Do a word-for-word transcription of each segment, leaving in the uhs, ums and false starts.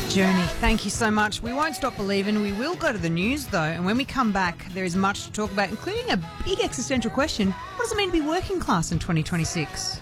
Journey, thank you so much. We won't stop believing. We will go to the news, though, and when we come back, there is much to talk about, including a big existential question. What does it mean to be working class in twenty twenty-six?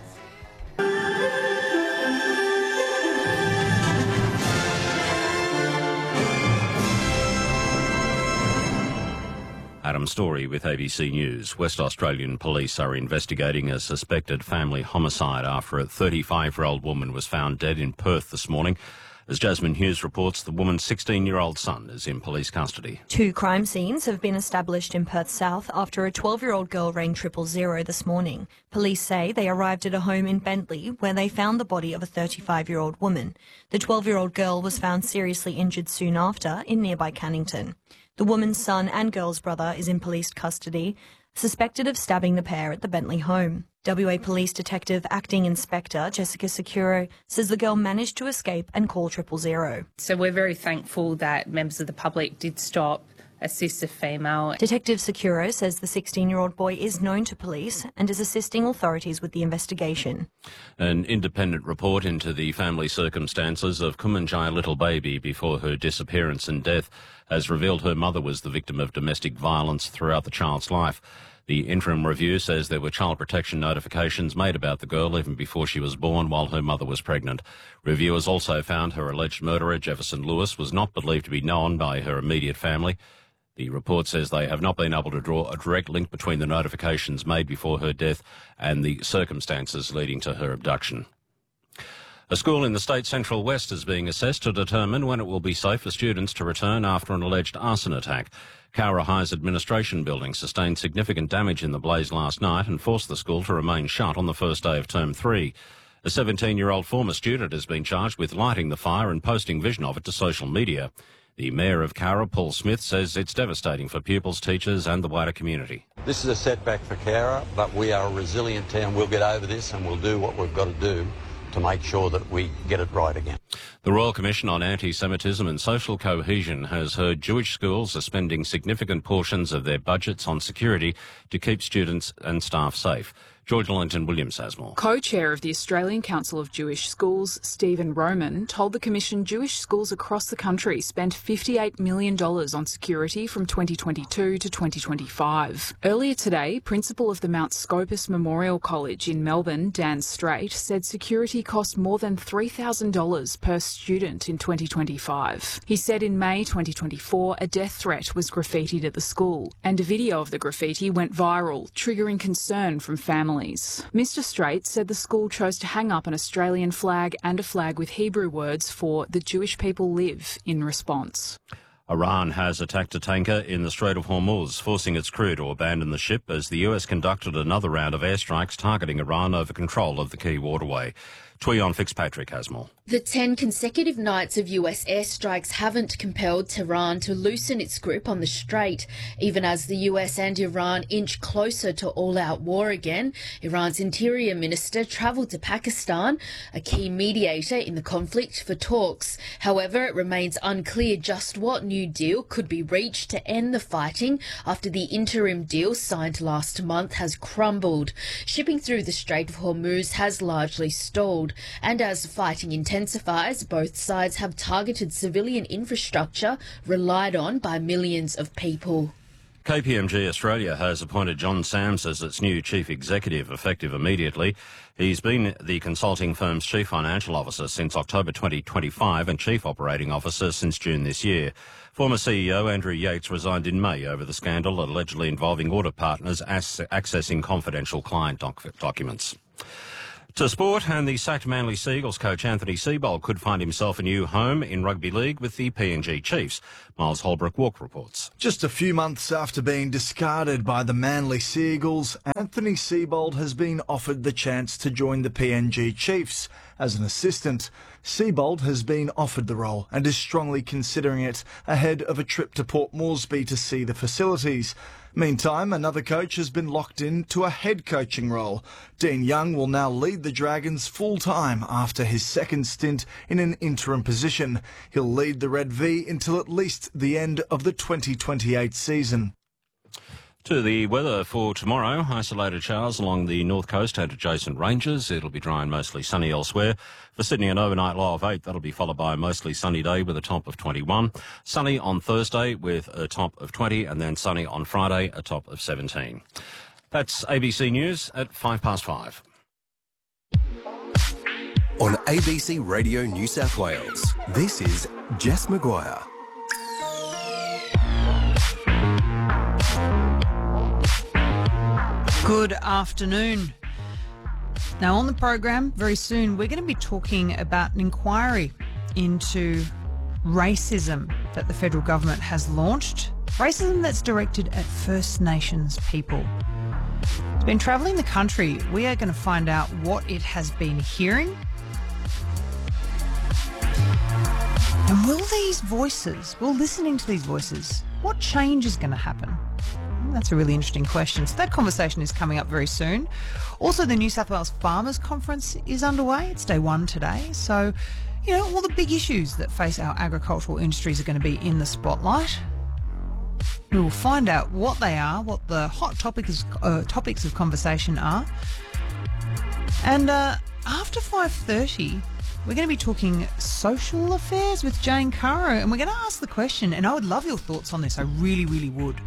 Adam Story with A B C News. West Australian police are investigating a suspected family homicide after a thirty-five-year-old woman was found dead in Perth this morning. As Jasmine Hughes reports, the woman's sixteen-year-old son is in police custody. Two crime scenes have been established in Perth South after a twelve-year-old girl rang triple zero this morning. Police say they arrived at a home in Bentley where they found the body of a thirty-five-year-old woman. The twelve-year-old girl was found seriously injured soon after in nearby Cannington. The woman's son and girl's brother is in police custody, suspected of stabbing the pair at the Bentley home. W A Police Detective Acting Inspector Jessica Securo says the girl managed to escape and call triple zero. So we're very thankful that members of the public did stop, assist the female. Detective Securo says the sixteen-year-old boy is known to police and is assisting authorities with the investigation. An independent report into the family circumstances of Kumanjai Little Baby before her disappearance and death has revealed her mother was the victim of domestic violence throughout the child's life. The interim review says there were child protection notifications made about the girl even before she was born while her mother was pregnant. Reviewers also found her alleged murderer, Jefferson Lewis, was not believed to be known by her immediate family. The report says they have not been able to draw a direct link between the notifications made before her death and the circumstances leading to her abduction. A school in the state central west is being assessed to determine when it will be safe for students to return after an alleged arson attack. Cowra High's administration building sustained significant damage in the blaze last night and forced the school to remain shut on the first day of term three. A seventeen-year-old former student has been charged with lighting the fire and posting vision of it to social media. The Mayor of Cowra, Paul Smith, says it's devastating for pupils, teachers and the wider community. This is a setback for Cowra, but we are a resilient town. We'll get over this and we'll do what we've got to do to make sure that we get it right again. The Royal Commission on Anti-Semitism and Social Cohesion has heard Jewish schools are spending significant portions of their budgets on security to keep students and staff safe. George Linton Williams has more. Co-chair of the Australian Council of Jewish Schools, Stephen Roman, told the Commission Jewish schools across the country spent fifty-eight million dollars on security from twenty twenty-two to twenty twenty-five. Earlier today, Principal of the Mount Scopus Memorial College in Melbourne, Dan Straight, said security cost more than three thousand dollars per student in twenty twenty-five. He said in May twenty twenty-four a death threat was graffitied at the school, and a video of the graffiti went viral, triggering concern from families. Mister Straight said the school chose to hang up an Australian flag and a flag with Hebrew words for "the Jewish people live" in response. Iran has attacked a tanker in the Strait of Hormuz, forcing its crew to abandon the ship as the U S conducted another round of airstrikes targeting Iran over control of the key waterway. Tuyon Fitzpatrick has more. The ten consecutive nights of U S airstrikes haven't compelled Tehran to loosen its grip on the strait, even as the U S and Iran inch closer to all-out war again. Iran's interior minister travelled to Pakistan, a key mediator in the conflict, for talks. However, it remains unclear just what new deal could be reached to end the fighting after the interim deal signed last month has crumbled. Shipping through the Strait of Hormuz has largely stalled, and as fighting intensifies, both sides have targeted civilian infrastructure relied on by millions of people. K P M G Australia has appointed John Sams as its new chief executive, effective immediately. He's been the consulting firm's chief financial officer since October twenty twenty-five and chief operating officer since June this year. Former C E O Andrew Yates resigned in May over the scandal allegedly involving audit partners accessing confidential client doc- documents. To sport, and the sacked Manly Seagulls coach Anthony Seibold could find himself a new home in rugby league with the P N G Chiefs. Miles Holbrook-Walk reports. Just a few months after being discarded by the Manly Seagulls, Anthony Seibold has been offered the chance to join the P N G Chiefs as an assistant. Seibold has been offered the role and is strongly considering it ahead of a trip to Port Moresby to see the facilities. Meantime, another coach has been locked in to a head coaching role. Dean Young will now lead the Dragons full-time after his second stint in an interim position. He'll lead the Red V until at least the end of the twenty twenty-eight season. To the weather for tomorrow, isolated showers along the north coast and adjacent ranges. It'll be dry and mostly sunny elsewhere. For Sydney, an overnight low of eight. That'll be followed by a mostly sunny day with a top of twenty-one. Sunny on Thursday with a top of twenty, and then sunny on Friday, a top of seventeen. That's A B C News at five past five. On A B C Radio New South Wales, this is Jess Maguire. Good afternoon. Now on the program, very soon, we're going to be talking about an inquiry into racism that the federal government has launched. Racism that's directed at First Nations people. It's been travelling the country. We are going to find out what it has been hearing. And will these voices, will listening to these voices, what change is going to happen? That's a really interesting question. So that conversation is coming up very soon. Also, the New South Wales Farmers Conference is underway. It's day one today. So, you know, all the big issues that face our agricultural industries are going to be in the spotlight. We will find out what they are, what the hot topics, uh, topics of conversation are. And uh, after five thirty, we're going to be talking social affairs with Jane Caro, and we're going to ask the question, and I would love your thoughts on this. I really, really would.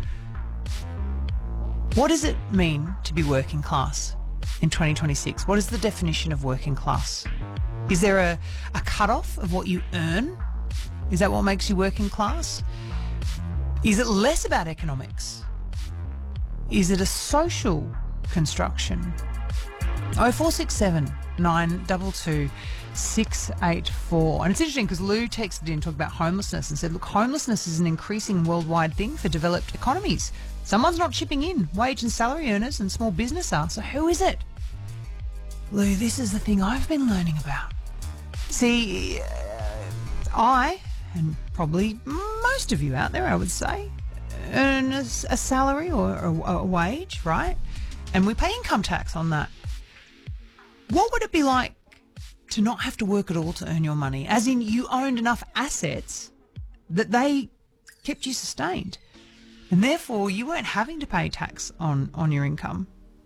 What does it mean to be working class in twenty twenty-six? What is the definition of working class? Is there a, a cut-off of what you earn? Is that what makes you working class? Is it less about economics? Is it a social construction? oh four six seven, nine two two, six eight four. And it's interesting because Lou texted in, talked about homelessness and said, look, homelessness is an increasing worldwide thing for developed economies. Someone's not chipping in. Wage and salary earners and small business are. So who is it? Lou, this is the thing I've been learning about. See, uh, I, and probably most of you out there, I would say, earn a, a salary or a, a wage, right? And we pay income tax on that. What would it be like to not have to work at all to earn your money? As in, you owned enough assets that they kept you sustained. And therefore, you weren't having to pay tax on, on your income.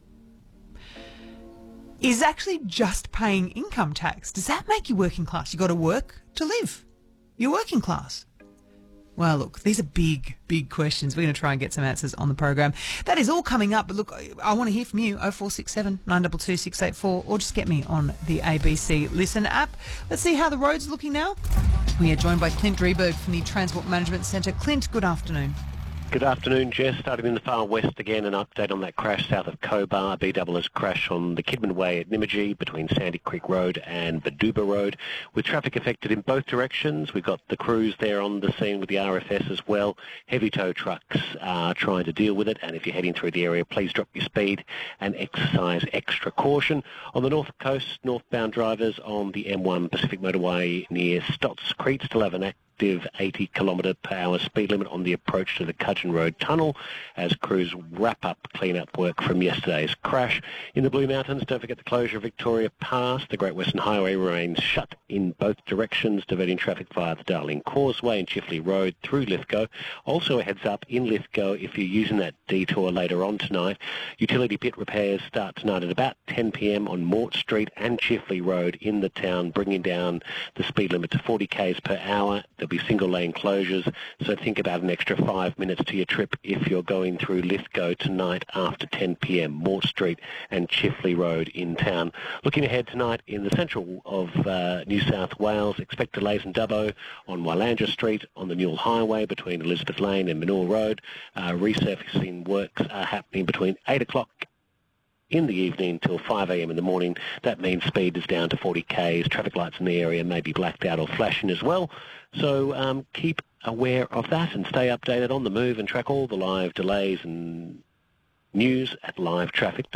Is actually just paying income tax, does that make you working class? You got to work to live. You're working class. Well, look, these are big, big questions. We're going to try and get some answers on the program. That is all coming up. But look, I want to hear from you. oh four six seven, nine two two, six eight four, or just get me on the A B C Listen app. Let's see how the road's looking now. We are joined by Clint Drieberg from the Transport Management Centre. Clint, good afternoon. Good afternoon, Jess. Starting in the far west again, an update on that crash south of Cobar. B double has crash on the Kidman Way at Nymagee between Sandy Creek Road and Baduba Road, with traffic affected in both directions. We've got the crews there on the scene with the R F S as well. Heavy tow trucks are trying to deal with it, and if you're heading through the area, please drop your speed and exercise extra caution. On the north coast, northbound drivers on the M one Pacific Motorway near Stotts Creek still have an active eighty kilometre per hour speed limit on the approach to the Cudgeon Road Tunnel as crews wrap up clean-up work from yesterday's crash. In the Blue Mountains, don't forget the closure of Victoria Pass. The Great Western Highway remains shut in both directions, diverting traffic via the Darling Causeway and Chifley Road through Lithgow. Also a heads up in Lithgow, if you're using that detour later on tonight, utility pit repairs start tonight at about ten p m on Mort Street and Chifley Road in the town, bringing down the speed limit to forty k's per hour. There'll be single lane closures, so think about an extra five minutes to your trip if you're going through Lithgow tonight after ten p m, Mort Street and Chifley Road in town. Looking ahead tonight in the central of uh, New South Wales, expect delays in Dubbo on Wilandra Street, on the Newell Highway between Elizabeth Lane and Manure Road. Uh, resurfacing works are happening between eight o'clock in the evening till five a m in the morning. That means speed is down to forty k's. Traffic lights in the area may be blacked out or flashing as well. So um, keep aware of that and stay updated on the move and track all the live delays and news at live traffic.